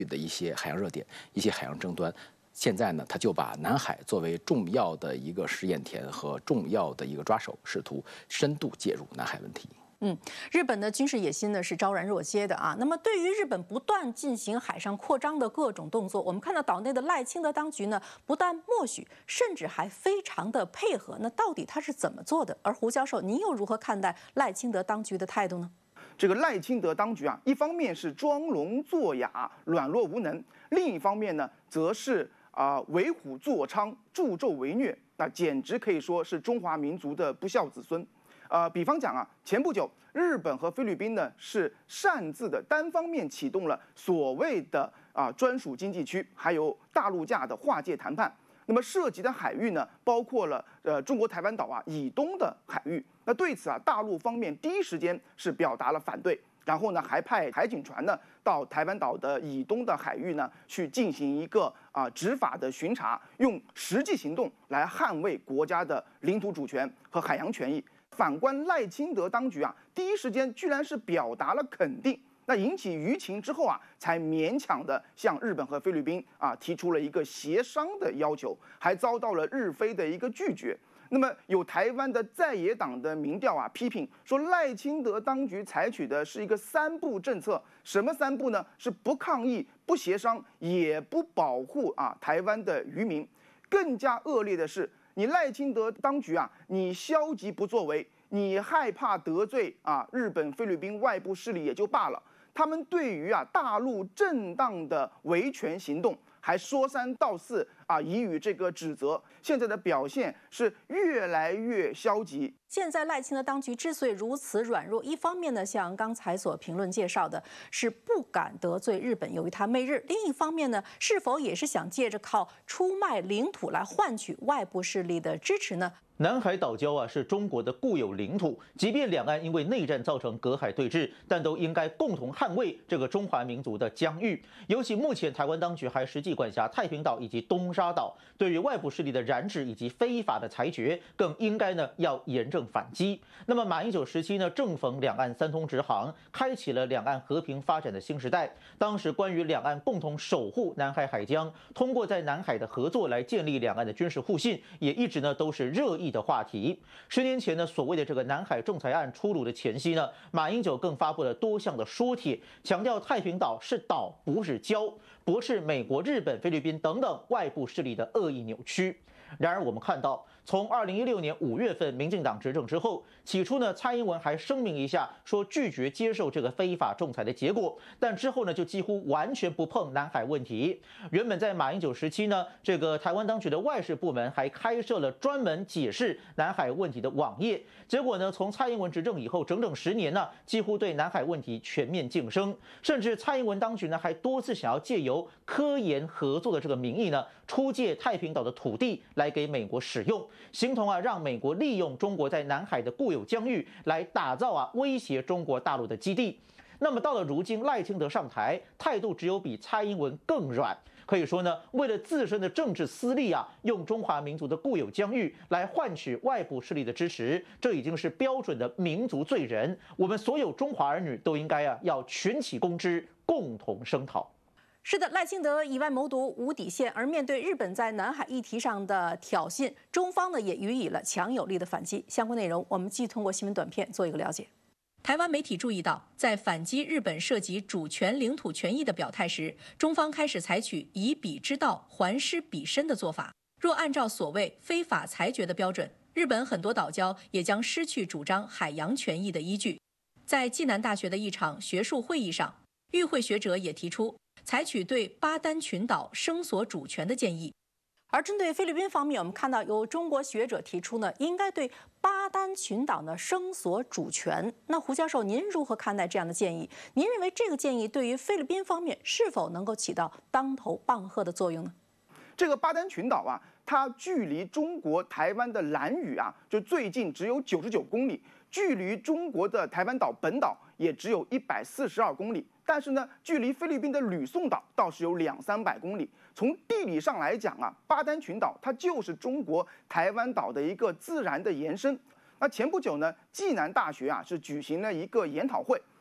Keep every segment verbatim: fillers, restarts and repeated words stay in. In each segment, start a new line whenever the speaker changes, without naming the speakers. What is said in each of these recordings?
的一些海洋热点、一些海洋争端。现在呢，他就把南海作为重要的一个试验田和重要的一个抓手，试图深度介入南海问题。
嗯，日本的军事野心呢是昭然若揭的啊。那么，对于日本不断进行海上扩张的各种动作，我们看到岛内的赖清德当局呢，不但默许，甚至还非常的配合。那到底他是怎么做的？而胡教授，您又如何看待赖清德当局的态度呢？
这个赖清德当局啊，一方面是装聋作哑、软弱无能，另一方面呢，则是啊、呃、为虎作伥、助纣为虐，那简直可以说是中华民族的不孝子孙。呃，比方讲啊，前不久日本和菲律宾呢是擅自的单方面启动了所谓的啊专属经济区，还有大陆架的划界谈判。那么涉及的海域呢，包括了呃中国台湾岛啊以东的海域。那对此啊，大陆方面第一时间是表达了反对，然后呢还派海警船呢到台湾岛的以东的海域呢去进行一个啊执法的巡查，用实际行动来捍卫国家的领土主权和海洋权益。反观赖清德当局啊，第一时间居然是表达了肯定，那引起舆情之后啊，才勉强的向日本和菲律宾啊提出了一个协商的要求，还遭到了日菲的一个拒绝。那么有台湾的在野党的民调啊批评说，赖清德当局采取的是一个三不政策，什么三不呢？是不抗议、不协商，也不保护啊台湾的渔民。更加恶劣的是，你赖清德当局啊，你消极不作为，你害怕得罪啊日本、菲律宾外部势力也就罢了，他们对于啊大陆正当的维权行动还说三道四啊，以予这个指责。现在的表现是越来越消极。
现在赖清德当局之所以如此软弱，一方面呢，像刚才所评论介绍的，是不敢得罪日本，由于他媚日；另一方面呢，是否也是想借着靠出卖领土来换取外部势力的支持呢？
南海岛礁啊是中国的固有领土，即便两岸因为内战造成隔海对峙，但都应该共同捍卫这个中华民族的疆域。尤其目前台湾当局还实际管辖太平岛以及东沙岛，对于外部势力的染指以及非法的裁决，更应该呢要严正反击。那么马英九时期呢，正逢两岸三通直航，开启了两岸和平发展的新时代。当时关于两岸共同守护南海海疆，通过在南海的合作来建立两岸的军事互信，也一直呢都是热议的话题。十年前呢，所谓的这个南海仲裁案出炉的前夕呢，马英九更发布了多项的说帖，强调太平岛是岛不是礁，驳斥美国、日本、菲律宾等等外部势力的恶意扭曲。然而我们看到，从二零一六年五月份民进党执政之后，起初呢，蔡英文还声明一下说拒绝接受这个非法仲裁的结果，但之后呢，就几乎完全不碰南海问题。原本在马英九时期呢，这个台湾当局的外事部门还开设了专门解释南海问题的网页，结果呢，从蔡英文执政以后，整整十年呢，几乎对南海问题全面晋升，甚至蔡英文当局呢，还多次想要借由科研合作的这个名义呢，出借太平岛的土地来给美国使用，形同啊让美国利用中国在南海的固有疆域来打造啊威胁中国大陆的基地。那么到了如今，赖清德上台，态度只有比蔡英文更软。可以说呢，为了自身的政治私利啊，用中华民族的固有疆域来换取外部势力的支持，这已经是标准的民族罪人。我们所有中华儿女都应该啊要群起攻之，共同声讨。
是的，赖清德以外谋独无底线，而面对日本在南海议题上的挑衅，中方呢也予以了强有力的反击。相关内容我们继续通过新闻短片做一个了解。台湾媒体注意到，在反击日本涉及主权领土权益的表态时，中方开始采取以彼之道还施彼身的做法。若按照所谓非法裁决的标准，日本很多岛礁也将失去主张海洋权益的依据。在暨南大学的一场学术会议上，与会学者也提出采取对巴丹群岛声索主权的建议。而针对菲律宾方面，我们看到有中国学者提出呢，应该对巴丹群岛呢声索主权。那胡教授，您如何看待这样的建议？您认为这个建议对于菲律宾方面是否能够起到当头棒喝的作用呢？
这个巴丹群岛啊，它距离中国台湾的兰屿啊，就最近只有九十九公里，距离中国的台湾岛本岛也只有一百四十二公里。但是呢，距离菲律宾的吕宋岛倒是有两三百公里。从地理上来讲啊，巴丹群岛它就是中国台湾岛的一个自然的延伸。那前不久呢，暨南大学啊是举行了一个研讨会，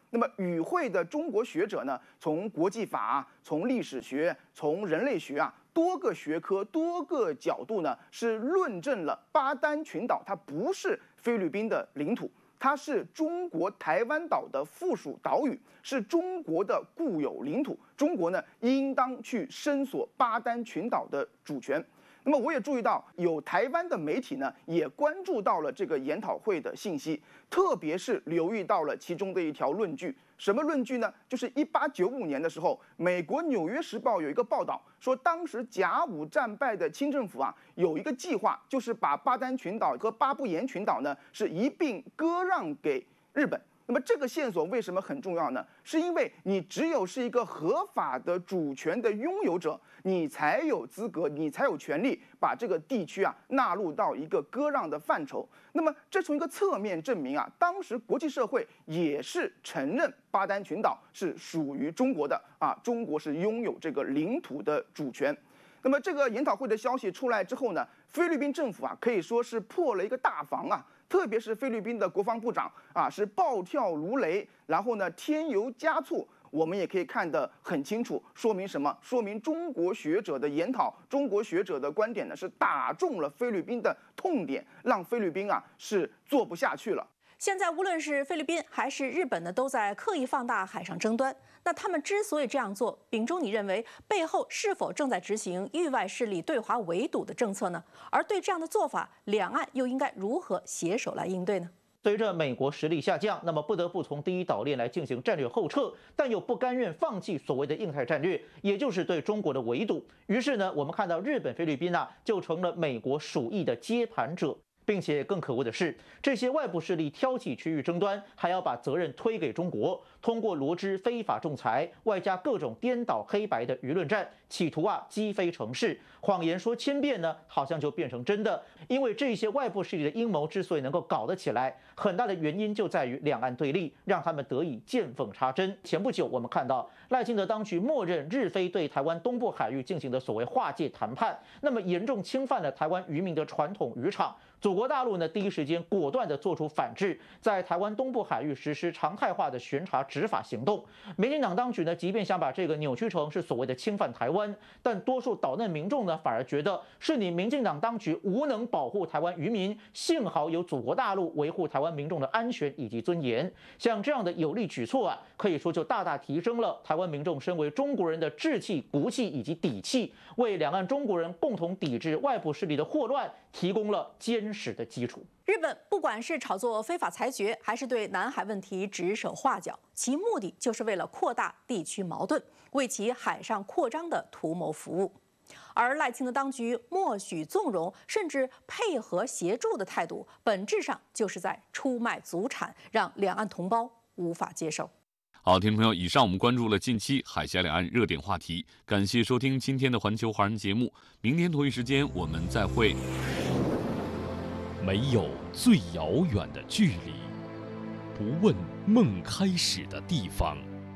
那么与会的中国学者呢，从国际法、从历史学、从人类学啊多个学科、多个角度呢，是论证了巴丹群岛它不是菲律宾的领土。它是中国台湾岛的附属岛屿，是中国的固有领土。中国呢，应当去伸索巴丹群岛的主权。那么，我也注意到有台湾的媒体呢，也关注到了这个研讨会的信息，特别是留意到了其中的一条论据。什么论据呢？就是一八九五年的时候，美国《纽约时报》有一个报道说，当时甲午战败的清政府啊，有一个计划，就是把巴丹群岛和巴布延群岛呢，是一并割让给日本。那么这个线索为什么很重要呢？是因为你只有是一个合法的主权的拥有者，你才有资格，你才有权利把这个地区啊纳入到一个割让的范畴。那么这从一个侧面证明啊，当时国际社会也是承认巴丹群岛是属于中国的啊，中国是拥有这个领土的主权。那么这个研讨会的消息出来之后呢，菲律宾政府啊可以说是破了一个大防啊。特别是菲律宾的国防部长啊，是暴跳如雷，然后呢添油加醋，我们也可以看得很清楚，说明什么？说明中国学者的研讨，中国学者的观点呢是打中了菲律宾的痛点，让菲律宾啊是做不下去了。
现在无论是菲律宾还是日本呢，都在刻意放大海上争端。那他们之所以这样做，秉忠，你认为背后是否正在执行域外势力对华围堵的政策呢？而对这样的做法，两岸又应该如何携手来应对呢？
随着美国实力下降，那么不得不从第一岛链来进行战略后撤，但又不甘愿放弃所谓的印太战略，也就是对中国的围堵。于是呢，我们看到日本、菲律宾啊，就成了美国鼠疫的接盘者。并且更可恶的是，这些外部势力挑起区域争端，还要把责任推给中国，通过罗织非法仲裁，外加各种颠倒黑白的舆论战，企图啊击飞城市。谎言说千遍呢，好像就变成真的。因为这些外部势力的阴谋之所以能够搞得起来，很大的原因就在于两岸对立，让他们得以见缝插针。前不久我们看到赖清德当局默认日菲对台湾东部海域进行的所谓划界谈判，那么严重侵犯了台湾渔民的传统渔场。祖国大陆呢，第一时间果断地做出反制，在台湾东部海域实施常态化的巡查执法行动。民进党当局呢，即便想把这个扭曲成是所谓的侵犯台湾，但多数岛内民众呢，反而觉得是你民进党当局无能保护台湾渔民，幸好有祖国大陆维护台湾民众的安全以及尊严。像这样的有力举措啊，可以说就大大提升了台湾民众身为中国人的志气、骨气以及底气，为两岸中国人共同抵制外部势力的祸乱提供了坚实的基础。
日本不管是炒作非法裁决，还是对南海问题指手画脚，其目的就是为了扩大地区矛盾，为其海上扩张的图谋服务。而赖清德当局默许纵容，甚至配合协助的态度，本质上就是在出卖祖产，让两岸同胞无法接受。
好，听众朋友，以上我们关注了近期海峡两岸热点话题，感谢收听今天的环球华人节目，明天同一时间我们再会。
没有最遥远的距离，不问梦开始的地方，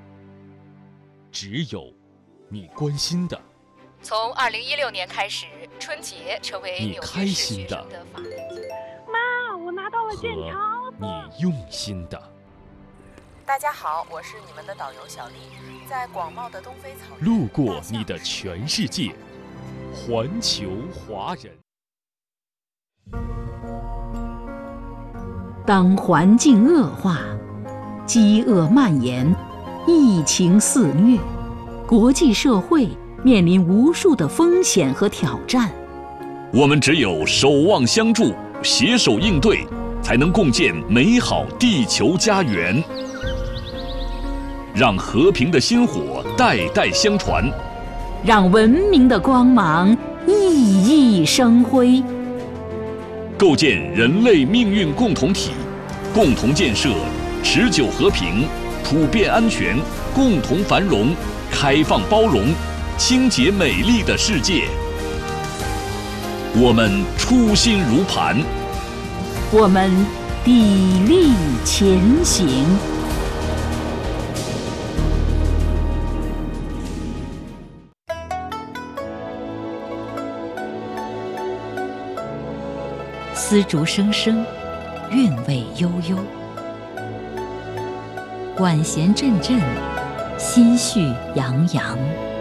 只有你关心的。
从二零一六年开始，春节成为
你开心的。
妈，我拿到了建钞。
你用心的。
大家好，我是你们的导游小丽，在广袤的东非草原，
路过你的全世界，环球华人。
当环境恶化，饥饿蔓延，疫情肆虐，国际社会面临无数的风险和挑战。
我们只有守望相助，携手应对，才能共建美好地球家园。让和平的薪火代代相传，
让文明的光芒熠熠生辉。
构建人类命运共同体，共同建设持久和平、普遍安全、共同繁荣、开放包容、清洁美丽的世界。我们初心如磐，
我们砥砺前行。丝竹声声，韵味悠悠。 管弦阵阵，心绪洋洋。